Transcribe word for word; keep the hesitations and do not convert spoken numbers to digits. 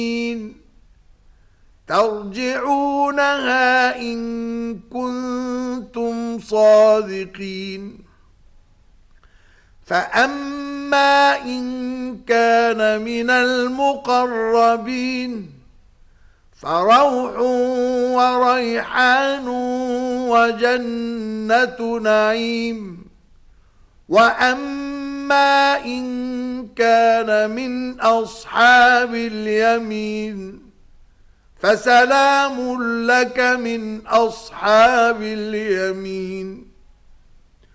ترجعونها إن كنتم صادقين فأما إن كان من المقربين فروح وريحان وجنة نعيم وأما إن كان من أصحاب اليمين فسلام لك من أصحاب اليمين